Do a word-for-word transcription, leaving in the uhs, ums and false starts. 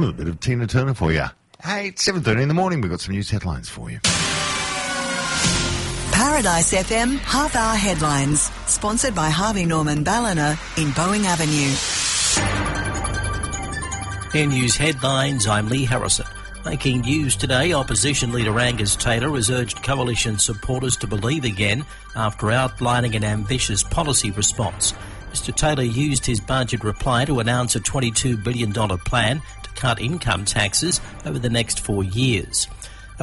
little bit of Tina Turner for you. Hey, it's seven thirty in the morning. We've got some news headlines for you. Paradise F M half-hour headlines, sponsored by Harvey Norman Ballina in Boeing Avenue. In news headlines, I'm Lee Harrison. Making news today, opposition leader Angus Taylor has urged coalition supporters to believe again after outlining an ambitious policy response. Mister Taylor used his budget reply to announce a twenty-two billion dollars plan to cut income taxes over the next four years.